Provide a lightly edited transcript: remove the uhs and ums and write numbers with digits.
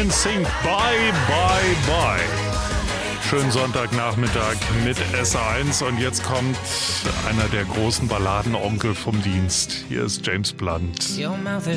NSYNC, Bye, Bye, Bye. Schönen Sonntagnachmittag mit SA1 und jetzt kommt einer der großen Balladenonkel vom Dienst. Hier ist James Blunt.